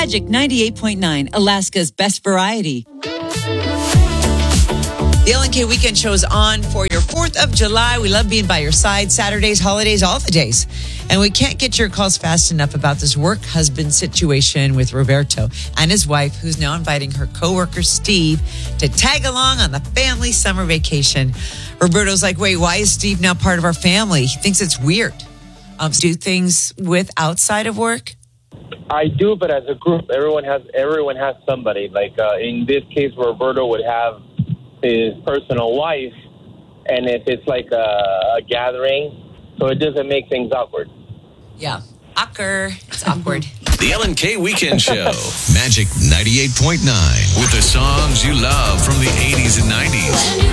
Magic 98.9, Alaska's best variety. The LNK Weekend Show is on for your 4th of July. We love being by your side. Saturdays, holidays, all the days. And we can't get your calls fast enough about this work husband situation with Roberto and his wife, who's now inviting her coworker, Steve, to tag along on the family summer vacation. Roberto's like, wait, why is Steve now part of our family? He thinks it's weird. Do things with outside of work? I do, but as a group, everyone has somebody. Like in this case, Roberto would have his personal wife, and if it's like a gathering, so it doesn't make things awkward. Yeah, it's awkward. The LNK Weekend Show, Magic 98.9, with the songs you love from the 80s and 90s.